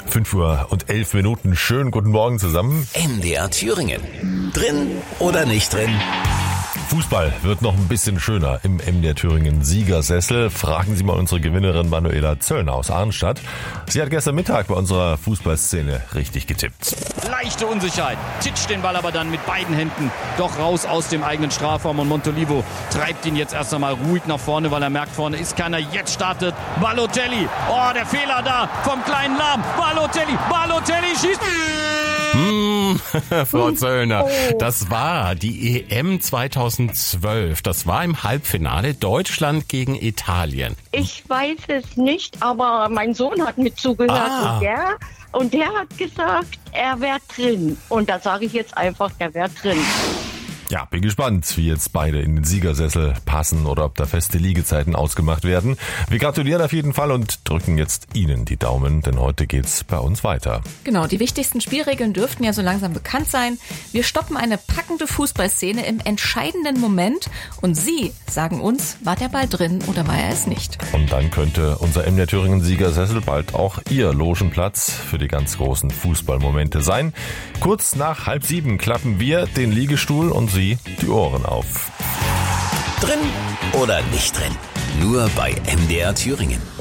5:11 Uhr. Schönen guten Morgen zusammen. MDR Thüringen. Drin oder nicht drin? Fußball wird noch ein bisschen schöner im MDR Thüringen Siegersessel. Fragen Sie mal unsere Gewinnerin Manuela Zöllner aus Arnstadt. Sie hat gestern Mittag bei unserer Fußballszene richtig getippt. Leichte Unsicherheit. Titscht den Ball aber dann mit beiden Händen doch raus aus dem eigenen Strafraum. Und Montolivo treibt ihn jetzt erst einmal ruhig nach vorne, weil er merkt, vorne ist keiner. Jetzt startet Balotelli. Oh, der Fehler da vom kleinen Lahm. Balotelli schießt. Frau Zöllner, das war die EM 2012. Das war im Halbfinale Deutschland gegen Italien. Ich weiß es nicht, aber mein Sohn hat mit zugehört und der hat gesagt, er wäre drin. Und da sage ich jetzt einfach, er wäre drin. Ja, bin gespannt, wie jetzt beide in den Siegersessel passen oder ob da feste Liegezeiten ausgemacht werden. Wir gratulieren auf jeden Fall und drücken jetzt Ihnen die Daumen, denn heute geht's bei uns weiter. Genau, die wichtigsten Spielregeln dürften ja so langsam bekannt sein. Wir stoppen eine packende Fußballszene im entscheidenden Moment und Sie sagen uns, war der Ball drin oder war er es nicht? Und dann könnte unser MDR Thüringen Siegersessel bald auch Ihr Logenplatz für die ganz großen Fußballmomente sein. Kurz nach 6:30 klappen wir den Liegestuhl und Sie die Ohren auf. Drin oder nicht drin? Nur bei MDR Thüringen.